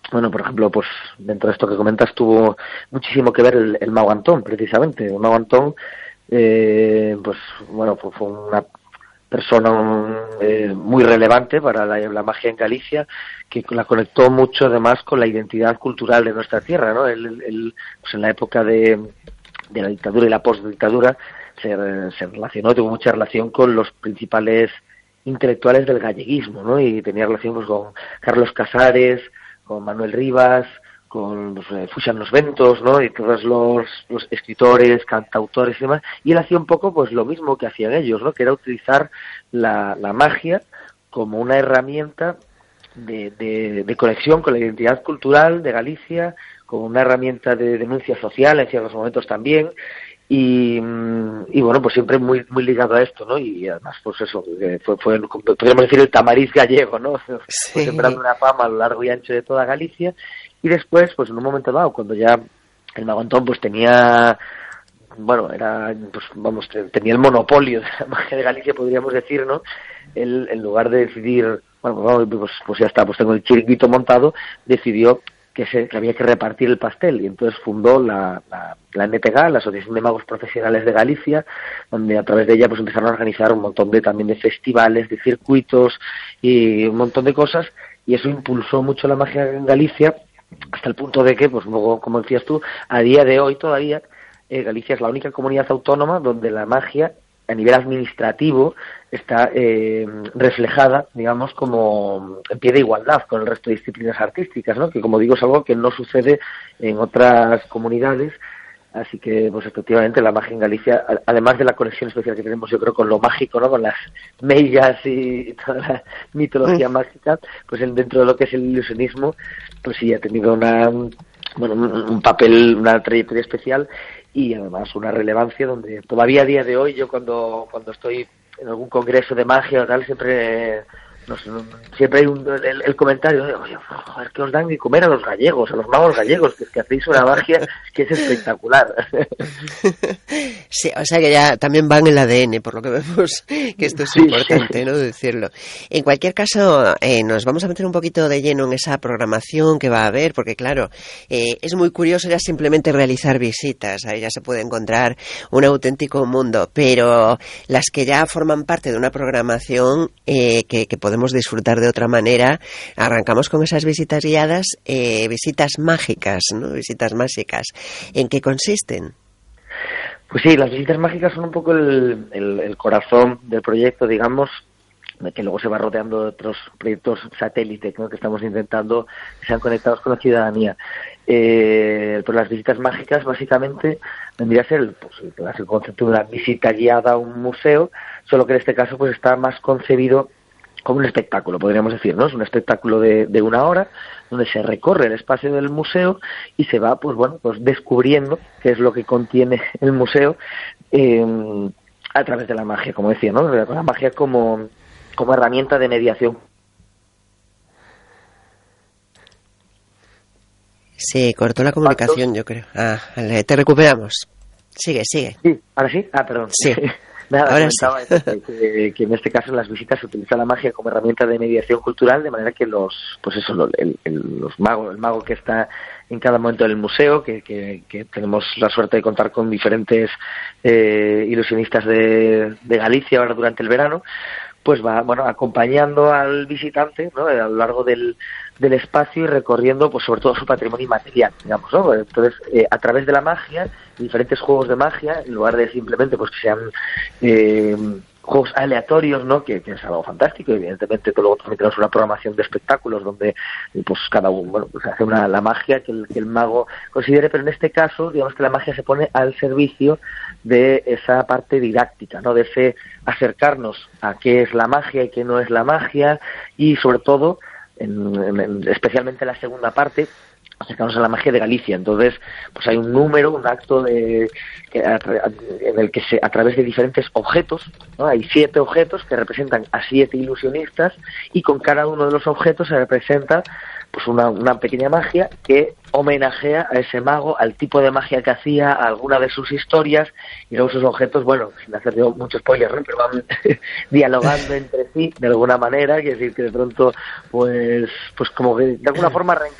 bueno, por ejemplo, pues dentro de esto que comentas tuvo muchísimo que ver el mago Antón, precisamente. El mago Antón, pues bueno, fue una persona muy relevante para la magia en Galicia, que la conectó mucho además con la identidad cultural de nuestra tierra, ¿no? Él, pues en la época de la dictadura y la postdictadura se relacionó, tuvo mucha relación con los principales intelectuales del galleguismo, ¿no? Y tenía relación pues con Carlos Casares, con Manuel Rivas, con Fuxan los Ventos, ¿no? Y todos los escritores, cantautores y demás. Y él hacía un poco pues lo mismo que hacían ellos, ¿no? Que era utilizar la magia como una herramienta de conexión con la identidad cultural de Galicia, como una herramienta de denuncia social en ciertos momentos también. Y bueno, pues siempre muy ligado a esto, ¿no? Y además, pues eso, fue podríamos decir el Tamariz gallego, ¿no? Sí. Fue sembrando una fama a lo largo y ancho de toda Galicia. Y después, pues en un momento dado, cuando ya el mago Antón pues tenía, bueno, era, pues vamos, tenía el monopolio de la magia de Galicia, podríamos decir, ¿no? Él, en lugar de decidir, bueno, pues ya está, pues tengo el chiringuito montado, decidió que había que repartir el pastel, y entonces fundó la NPG, la Asociación de Magos Profesionales de Galicia, donde a través de ella pues empezaron a organizar un montón también de festivales, de circuitos y un montón de cosas, y eso impulsó mucho la magia en Galicia, hasta el punto de que, pues luego, como decías tú, a día de hoy todavía Galicia es la única comunidad autónoma donde la magia a nivel administrativo está reflejada, digamos, como en pie de igualdad con el resto de disciplinas artísticas, ¿no? Que, como digo, es algo que no sucede en otras comunidades. Así que, pues efectivamente, la magia en Galicia, además de la conexión especial que tenemos, yo creo, con lo mágico, ¿no? Con las meigas y toda la mitología mágica, pues dentro de lo que es el ilusionismo, pues sí ha tenido un papel, una trayectoria especial y además una relevancia donde todavía a día de hoy yo cuando estoy en algún congreso de magia o tal siempre siempre hay el comentario de, oye, joder, que os dan de comer a los gallegos, a los magos gallegos, que hacéis una magia que es espectacular. Sí, o sea que ya también van en el ADN, por lo que vemos, que esto es importante, ¿no? Decirlo. En cualquier caso, nos vamos a meter un poquito de lleno en esa programación que va a haber, porque claro, es muy curioso ya simplemente realizar visitas, ahí ya se puede encontrar un auténtico mundo, pero las que ya forman parte de una programación que podemos disfrutar de otra manera, arrancamos con esas visitas guiadas, visitas mágicas, ¿no? Visitas mágicas. ¿En qué consisten? Pues sí, las visitas mágicas son un poco el corazón del proyecto, digamos, que luego se va rodeando de otros proyectos satélites, ¿no? Que estamos intentando que sean conectados con la ciudadanía. Pues las visitas mágicas básicamente vendría a ser el concepto de una visita guiada a un museo, solo que en este caso pues está más concebido como un espectáculo, podríamos decir, ¿no? Es un espectáculo de 1 hora donde se recorre el espacio del museo y se va, pues bueno, pues descubriendo qué es lo que contiene el museo a través de la magia, como decía, ¿no? La magia como herramienta de mediación. Sí, cortó la comunicación, yo creo. Te recuperamos. Sigue. Sí, ahora sí. Perdón. Sí. Nada, ahora comentaba sí. que en este caso en las visitas se utiliza la magia como herramienta de mediación cultural, de manera que el mago que está en cada momento del museo, que tenemos la suerte de contar con diferentes ilusionistas de Galicia ahora durante el verano, pues va, bueno, acompañando al visitante, ¿no? A lo largo del espacio y recorriendo, pues sobre todo su patrimonio inmaterial, digamos, ¿no? Entonces, a través de la magia, diferentes juegos de magia, en lugar de simplemente pues que sean juegos aleatorios, ¿no? Que es algo fantástico, evidentemente luego también tenemos una programación de espectáculos donde pues cada uno, bueno, pues hace la magia que el mago considere, pero en este caso, digamos que la magia se pone al servicio de esa parte didáctica, ¿no? De ese acercarnos a qué es la magia y qué no es la magia, y sobre todo especialmente la segunda parte, acercarnos a la magia de Galicia. Entonces, pues hay un acto en el que a través de diferentes objetos, ¿no? Hay 7 objetos que representan a 7 ilusionistas, y con cada uno de los objetos se representa pues una pequeña magia que homenajea a ese mago, al tipo de magia que hacía, a alguna de sus historias, y luego esos objetos, bueno, sin hacer yo mucho spoiler, ¿no? Pero van dialogando entre sí de alguna manera, quiere decir que de pronto pues como que de alguna forma